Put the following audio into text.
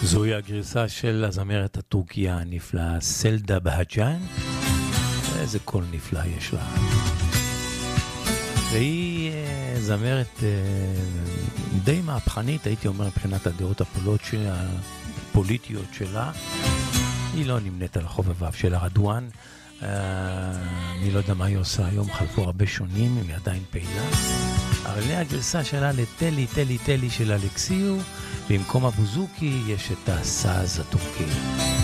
זוהי הגרסה של הזמרת הטורקיה הנפלאה סלדה בהג'אן. איזה קול נפלא יש לה. והיא זמרת די מהפכנית, הייתי אומר, מבחינת הדעות הפוליטיות שלה. היא לא נמנית על החובביו של ארדואן. אני לא יודע מה היא עושה היום, חלפו הרבה שונים, היא עדיין פעילה. אבל הגרסה שלה לטלי, טלי, טלי של אלכסיו, במקום הבוזוקי יש את הסאז הטורקי.